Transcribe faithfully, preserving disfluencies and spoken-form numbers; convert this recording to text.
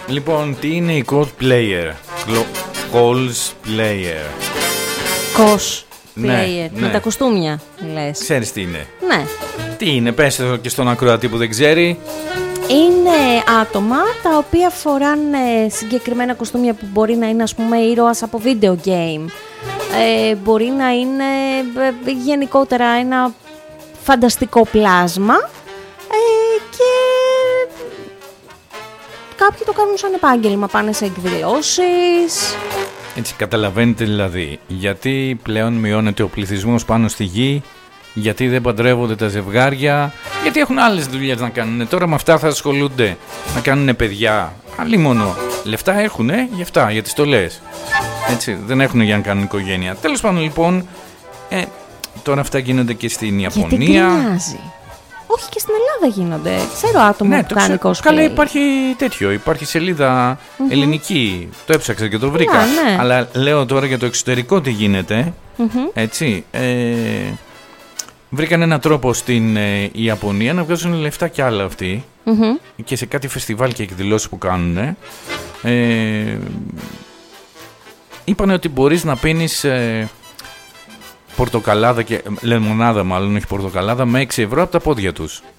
Λοιπόν, τι είναι η cosplayer? Cosplayer. Cosplayer. Ναι, Με ναι. τα κουστούμια, λες. Ξέρεις τι είναι? Ναι. Τι είναι, πες το και στον ακροατή που δεν ξέρει. Είναι άτομα τα οποία φοράνε συγκεκριμένα κουστούμια που μπορεί να είναι, ας πούμε, ήρωας από video game. Ε, μπορεί να είναι ε, γενικότερα ένα φανταστικό πλάσμα ε, και κάποιοι το κάνουν σαν επάγγελμα, πάνε σε εκδηλώσεις. Έτσι, καταλαβαίνετε δηλαδή γιατί πλέον μειώνεται ο πληθυσμός πάνω στη γη, γιατί δεν παντρεύονται τα ζευγάρια, γιατί έχουν άλλες δουλειές να κάνουν. Τώρα με αυτά θα ασχολούνται, να κάνουν παιδιά. Αλλήμονο. Λεφτά έχουν, ε, γι' αυτά, για τις στολές. Έτσι, δεν έχουν για να κάνουν οικογένεια. Τέλος πάντων, λοιπόν, ε, τώρα αυτά γίνονται και στην Ιαπωνία. Γιατί γκρινιάζει. Όχι, και στην Ελλάδα γίνονται. Ξέρω άτομα Ναι, που το κάνει ξέρω. cosplay. Καλά, υπάρχει τέτοιο. Υπάρχει σελίδα mm-hmm. ελληνική. Το έψαξα και το βρήκα. Yeah, ναι. Αλλά λέω τώρα για το εξωτερικό τι γίνεται. Mm-hmm. Έτσι. Ε, βρήκαν έναν τρόπο στην ε, Ιαπωνία να βγάζουν λεφτά κι άλλα αυτοί. Mm-hmm. Και σε κάτι φεστιβάλ και εκδηλώσεις που κάνουν. Ε, είπανε ότι μπορείς να πίνεις ε, πορτοκαλάδα και λεμονάδα, μάλλον όχι πορτοκαλάδα, με έξι ευρώ από τα πόδια τους.